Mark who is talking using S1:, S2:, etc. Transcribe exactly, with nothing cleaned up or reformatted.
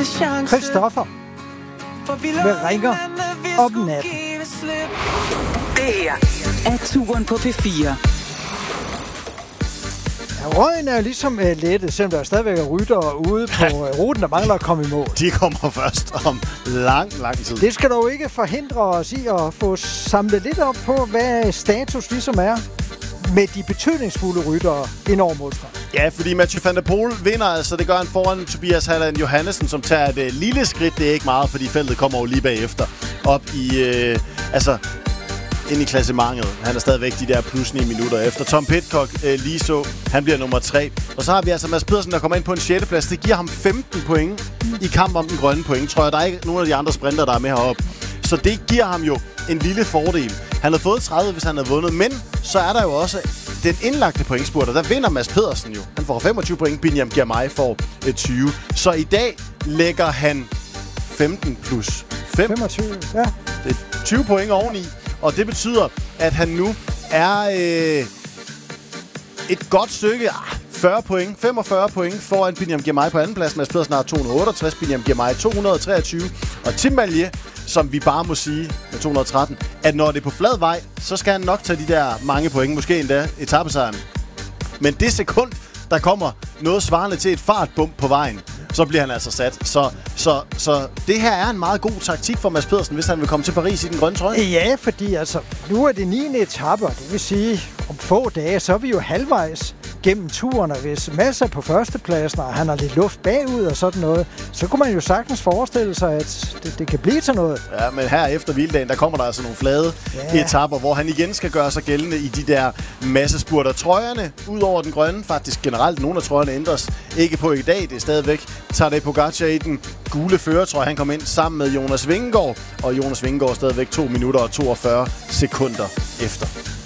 S1: Christoffer med Ringer om natten.
S2: Det her er Turen på P fire.
S1: Ja, røgen er jo ligesom uh, lettet, selvom der stadigvæk er ryttere ude på uh, ruten, der mangler at komme i mål.
S3: De kommer først om lang, lang tid.
S1: Det skal dog ikke forhindre os i at få samlet lidt op på, hvad status ligesom er med de betydningsfulde ryttere ind over målstregen.
S3: Ja, fordi Mathieu van der Poel vinder, altså det gør han foran Tobias Halland Johannesen, som tager et uh, lille skridt. Det er ikke meget, fordi feltet kommer jo lige bagefter. Op i, uh, altså, ind i klassementet. Han er stadigvæk de der plus ni minutter efter. Tom Pidcock uh, lige så, han bliver nummer tre. Og så har vi altså Mads Pedersen, der kommer ind på en sjette plads. Det giver ham femten point i kamp om den grønne point, tror jeg. Der er ikke nogen af de andre sprinter, der er med heroppe. Så det giver ham jo en lille fordel. Han havde fået tredive, hvis han havde vundet, men så er der jo også den indlagte pointspurt, og der vinder Mads Pedersen jo. Han får femogtyve point, Binyam Girmay får tyve. Så i dag lægger han femten plus fem.
S1: femogtyve, ja.
S3: Det er tyve point oveni, og det betyder, at han nu er øh, et godt stykke, ah, fyrre point, femogfyrre point foran Binyam Girmay på anden plads. Mads Pedersen har to hundrede og otteogtres, Binyam Girmay to hundrede og treogtyve, og Tim Malje, som vi bare må sige med to hundrede og tretten, at når det er på flad vej, så skal han nok tage de der mange point, måske endda etapesejren. Men det sekund, der kommer noget svarende til et fartbump på vejen, så bliver han altså sat. Så, så, så det her er en meget god taktik for Mads Pedersen, hvis han vil komme til Paris i den grønne trøje.
S1: Ja, fordi altså, nu er det niende etape, og det vil sige, om få dage, så er vi jo halvvejs gennem turen, og hvis Mads er på førstepladsen, og han har lidt luft bagud og sådan noget, så kunne man jo sagtens forestille sig, at det, det kan blive til noget.
S3: Ja, men her efter hviledagen, der kommer der altså nogle flade ja. etaper, hvor han igen skal gøre sig gældende i de der massespurter. Trøjerne, ud over den grønne, faktisk generelt, nogle af trøjerne ændres ikke på i dag. Det er stadigvæk Tadej Pogacar i den gule førertrøje. Han kom ind sammen med Jonas Vingegaard, og Jonas Vingegaard stadigvæk to minutter og toogfyrre sekunder efter.